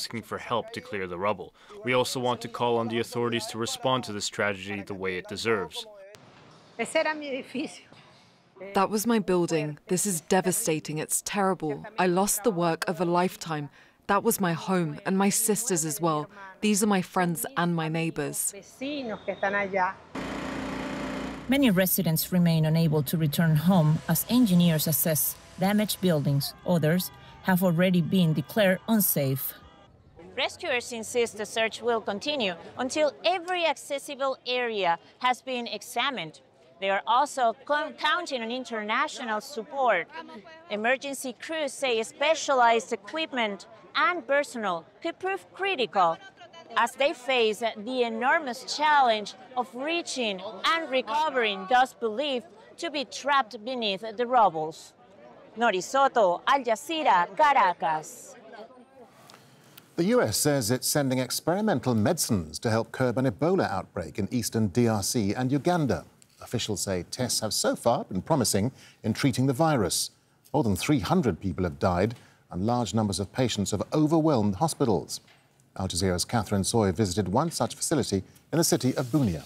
asking for help to clear the rubble. We also want to call on the authorities to respond to this tragedy the way it deserves. That was my building. This is devastating. It's terrible. I lost the work of a lifetime. That was my home, and my sisters as well. These are my friends and my neighbors. Many residents remain unable to return home as engineers assess damaged buildings. Others have already been declared unsafe. Rescuers insist the search will continue until every accessible area has been examined. They are also counting on international support. Emergency crews say specialized equipment and personnel could prove critical as they face the enormous challenge of reaching and recovering those believed to be trapped beneath the rubble. Nori Soto, Al Jazeera, Caracas. The US says it's sending experimental medicines to help curb an Ebola outbreak in eastern DRC and Uganda. Officials say tests have so far been promising in treating the virus. More than 300 people have died and large numbers of patients have overwhelmed hospitals. Al Jazeera's Catherine Soy visited one such facility in the city of Bunia.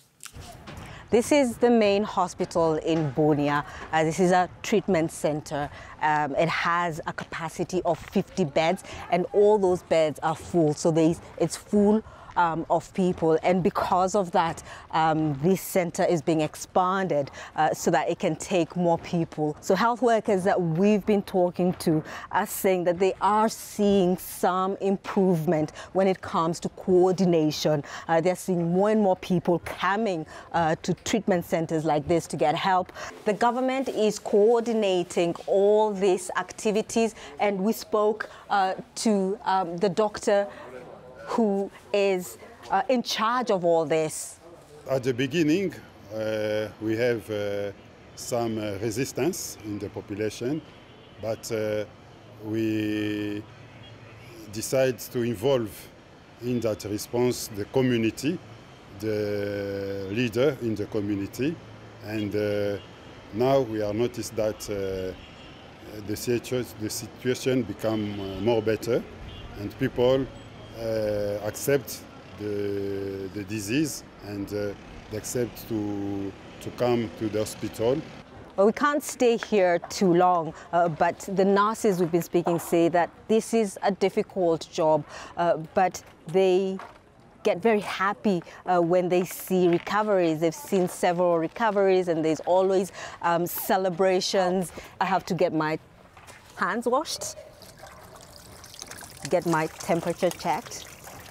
This is the main hospital in Bunia. This is a treatment center. It has a capacity of 50 beds, and all those beds are full. So it's full of people, and because of that, this center is being expanded so that it can take more people. So health workers that we've been talking to are saying that they are seeing some improvement when it comes to coordination. They're seeing more and more people coming to treatment centers like this to get help. The government is coordinating all these activities, and we spoke to the doctor who is in charge of all this. At the beginning, we have some resistance in the population, but we decide to involve in that response the community, the leader in the community, and now we are noticed that the situation become more better, and people accept the disease and they accept to come to the hospital. Well, we can't stay here too long, but the nurses we've been speaking say that this is a difficult job, but they get very happy when they see recoveries. They've seen several recoveries, and there's always celebrations. I have to get my hands washed, get my temperature checked.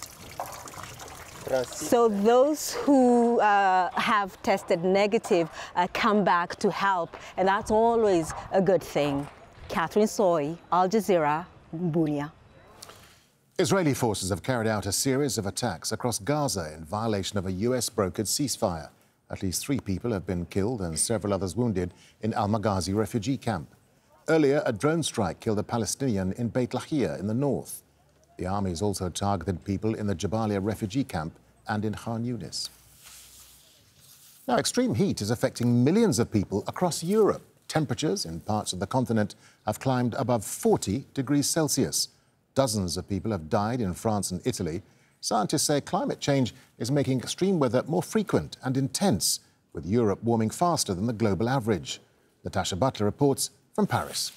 So those who have tested negative come back to help, and that's always a good thing. Catherine Soy, Al Jazeera, Bunia. Israeli forces have carried out a series of attacks across Gaza in violation of a US-brokered ceasefire. At least 3 people have been killed and several others wounded in Al Maghazi refugee camp. Earlier, a drone strike killed a Palestinian in Beit Lahia in the north. The army has also targeted people in the Jabalia refugee camp and in Khan Yunis. Now, extreme heat is affecting millions of people across Europe. Temperatures in parts of the continent have climbed above 40 degrees Celsius. Dozens of people have died in France and Italy. Scientists say climate change is making extreme weather more frequent and intense, with Europe warming faster than the global average. Natasha Butler reports from Paris.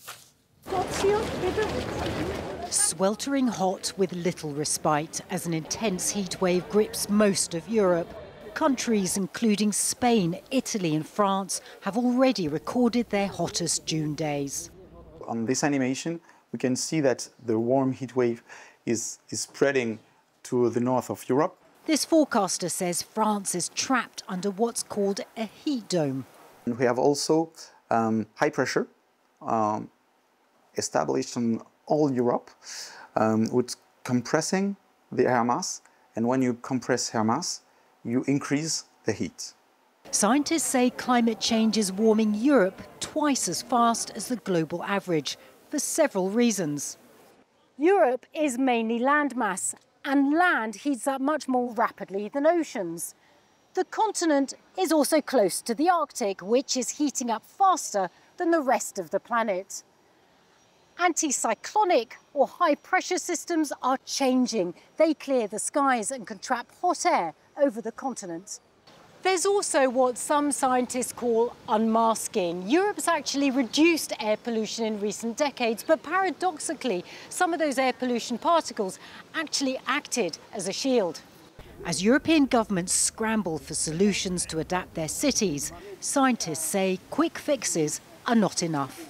Sweltering hot with little respite as an intense heat wave grips most of Europe. Countries including Spain, Italy and France have already recorded their hottest June days. On this animation, we can see that the warm heat wave is spreading to the north of Europe. This forecaster says France is trapped under what's called a heat dome. And we have also high pressure established in all Europe, with compressing the air mass. And when you compress air mass, you increase the heat. Scientists say climate change is warming Europe twice as fast as the global average, for several reasons. Europe is mainly landmass, and land heats up much more rapidly than oceans. The continent is also close to the Arctic, which is heating up faster than the rest of the planet. Anticyclonic or high-pressure systems are changing. They clear the skies and can trap hot air over the continent. There's also what some scientists call unmasking. Europe's actually reduced air pollution in recent decades, but paradoxically, some of those air pollution particles actually acted as a shield. As European governments scramble for solutions to adapt their cities, scientists say quick fixes are not enough.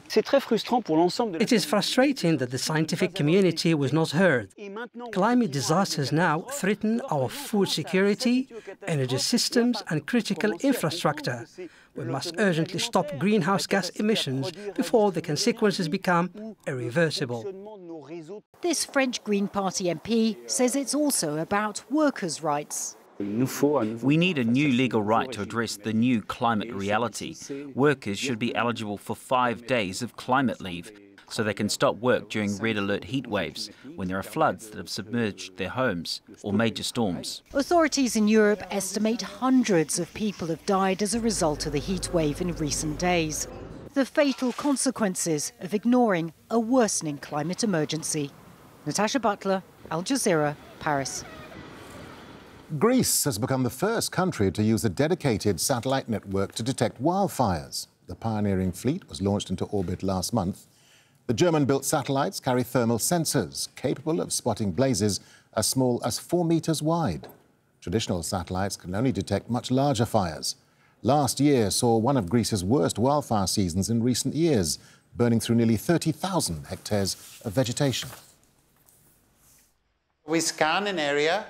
It is frustrating that the scientific community was not heard. Climate disasters now threaten our food security, energy systems and critical infrastructure. We must urgently stop greenhouse gas emissions before the consequences become irreversible. This French Green Party MP says it's also about workers' rights. We need a new legal right to address the new climate reality. Workers should be eligible for 5 days of climate leave, so they can stop work during red alert heat waves, when there are floods that have submerged their homes, or major storms. Authorities in Europe estimate hundreds of people have died as a result of the heat wave in recent days. The fatal consequences of ignoring a worsening climate emergency. Natasha Butler, Al Jazeera, Paris. Greece has become the first country to use a dedicated satellite network to detect wildfires. The pioneering fleet was launched into orbit last month. The German-built satellites carry thermal sensors capable of spotting blazes as small as 4 meters wide. Traditional satellites can only detect much larger fires. Last year saw one of Greece's worst wildfire seasons in recent years, burning through nearly 30,000 hectares of vegetation. We scan an area.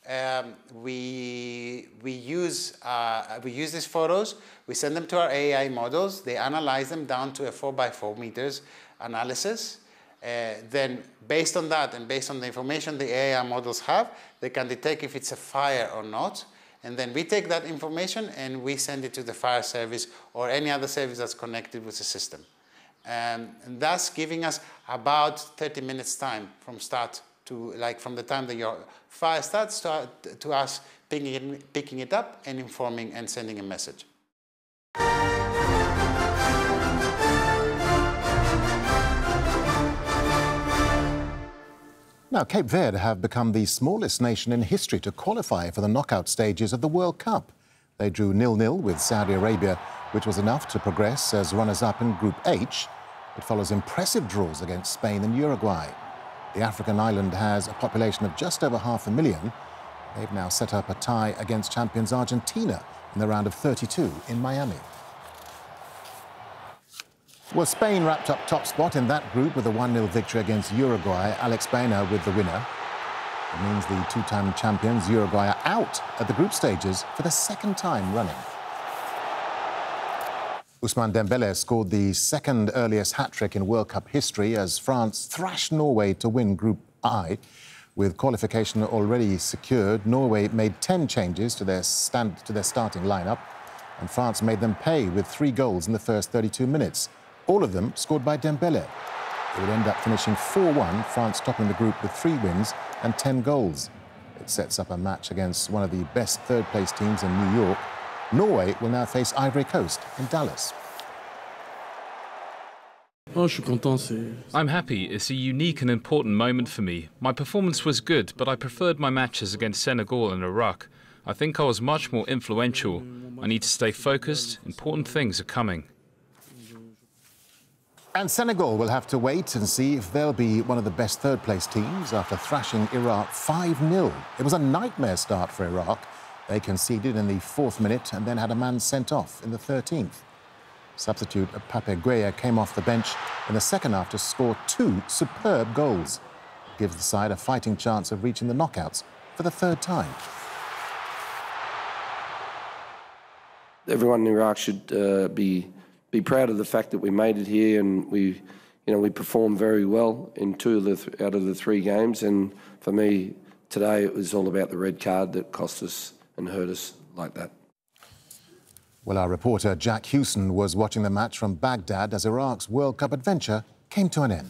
We use these photos, we send them to our AI models, they analyze them down to a 4 by 4 meters analysis. Then based on that and based on the information the AI models have, they can detect if it's a fire or not. And then we take that information and we send it to the fire service or any other service that's connected with the system. And thus giving us about 30 minutes time from start to, from the time that your fire starts to us picking it up and informing and sending a message. Now, Cape Verde have become the smallest nation in history to qualify for the knockout stages of the World Cup. They drew 0-0 with Saudi Arabia, which was enough to progress as runners-up in Group H. It follows impressive draws against Spain and Uruguay. The African island has a population of just over 500,000. They've now set up a tie against champions Argentina in the round of 32 in Miami. Well, Spain wrapped up top spot in that group with a 1-0 victory against Uruguay. Alex Baena with the winner. It means the two-time champions Uruguay are out at the group stages for the second time running. Ousmane Dembélé scored the second earliest hat-trick in World Cup history as France thrashed Norway to win Group I. With qualification already secured, Norway made 10 changes to their starting lineup, and France made them pay with 3 goals in the first 32 minutes, all of them scored by Dembélé. It would end up finishing 4-1, France topping the group with 3 wins and 10 goals. It sets up a match against one of the best third-place teams in New York. Norway will now face Ivory Coast in Dallas. I'm happy. It's a unique and important moment for me. My performance was good, but I preferred my matches against Senegal and Iraq. I think I was much more influential. I need to stay focused. Important things are coming. And Senegal will have to wait and see if they'll be one of the best third-place teams after thrashing Iraq 5-0. It was a nightmare start for Iraq. They conceded in the 4th minute and then had a man sent off in the 13th. Substitute Pape Gueye came off the bench in the second half to score 2 superb goals. It gives the side a fighting chance of reaching the knockouts for the 3rd time. Everyone in Iraq should be proud of the fact that we made it here, and we performed very well in 2 out of the 3 games. And for me, today it was all about the red card that cost us and hurt us like that. Well, our reporter Jack Hewson was watching the match from Baghdad as Iraq's World Cup adventure came to an end.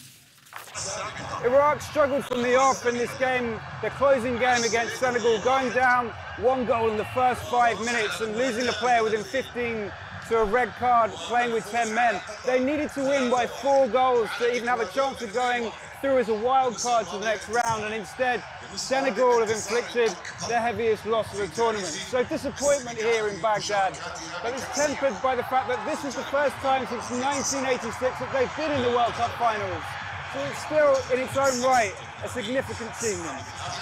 Iraq struggled from the off in this game, the closing game against Senegal, going down 1 goal in the first 5 minutes and losing a player within 15 to a red card playing with 10 men. They needed to win by 4 goals to even have a chance of going through as a wild card to the next round, and instead Senegal have inflicted their heaviest loss of the tournament. So disappointment here in Baghdad, but it's tempered by the fact that this is the first time since 1986 that they've been in the World Cup finals. So it's still, in its own right, a significant achievement.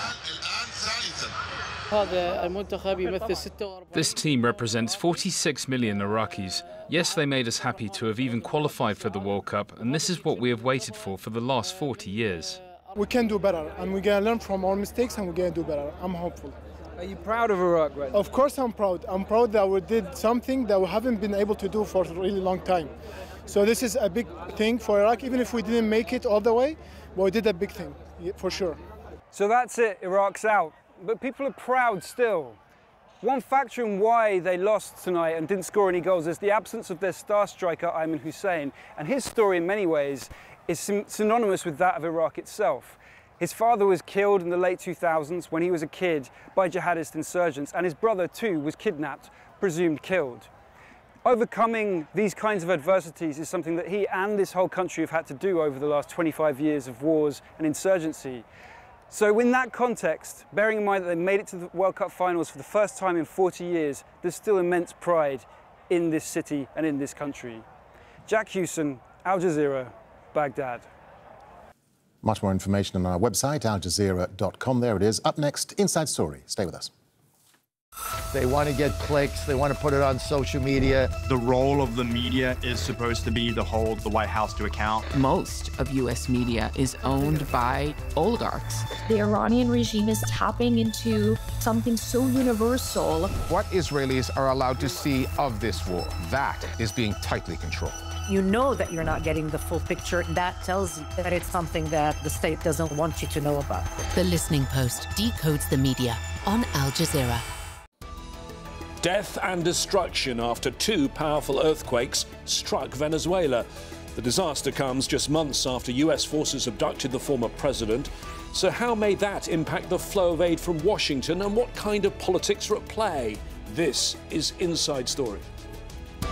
This team represents 46 million Iraqis. Yes, they made us happy to have even qualified for the World Cup, and this is what we have waited for the last 40 years. We can do better, and we're going to learn from our mistakes, and we're going to do better. I'm hopeful. Are you proud of Iraq right now? Of course I'm proud. I'm proud that we did something that we haven't been able to do for a really long time. So this is a big thing for Iraq, even if we didn't make it all the way, but we did a big thing, for sure. So that's it, Iraq's out. But people are proud still. One factor in why they lost tonight and didn't score any goals is the absence of their star striker, Ayman Hussein. And his story, in many ways, is synonymous with that of Iraq itself. His father was killed in the late 2000s when he was a kid by jihadist insurgents, and his brother, too, was kidnapped, presumed killed. Overcoming these kinds of adversities is something that he and this whole country have had to do over the last 25 years of wars and insurgency. So in that context, bearing in mind that they made it to the World Cup finals for the first time in 40 years, there's still immense pride in this city and in this country. Jack Hewson, Al Jazeera, Baghdad. Much more information on our website, aljazeera.com. There it is. Up next, Inside Story. Stay with us. They want to get clicks. They want to put it on social media. The role of the media is supposed to be to hold the White House to account. Most of U.S. media is owned by oligarchs. The Iranian regime is tapping into something so universal. What Israelis are allowed to see of this war, that is being tightly controlled. You know that you're not getting the full picture. That tells you that it's something that the state doesn't want you to know about. The Listening Post decodes the media on Al Jazeera. Death and destruction after 2 powerful earthquakes struck Venezuela. The disaster comes just months after US forces abducted the former president. So how may that impact the flow of aid from Washington, and what kind of politics are at play? This is Inside Story.